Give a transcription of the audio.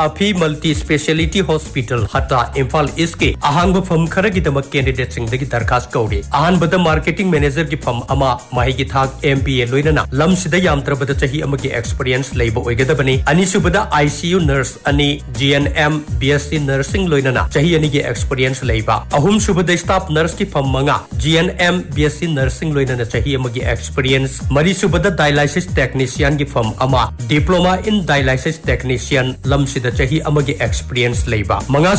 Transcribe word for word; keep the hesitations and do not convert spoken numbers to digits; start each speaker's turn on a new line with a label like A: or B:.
A: अफी multi speciality hospital हता Imphal east के अहांग फम खर की दमक कैंडिडेट सिंह दगी दरखास्त कौरे अहान बद मार्केटिंग मैनेजर की फम अमा माही की थाक एमबीए लोइनना लम सिदा यामत्रबद चही अमगी एक्सपीरियंस लेबो ओइगदबनी अनिसुबदा आईसीयू नर्स अनि जीएनएम बीएससी नर्सिंग लोइनना चही अनि की एक्सपीरियंस लेबा अहुम सुबदा स्टाफ नर्स की फम मंगा जीएनएम बीएससी नर्सिंग लोइनना चही अमगी एक्सपीरियंस मरी सुबदा डायलिसिस टेक्नीशियन की फम अमा diploma in dialysis technician lump सिदा चही अमगी एक्सपीरियंस लेबा मंगा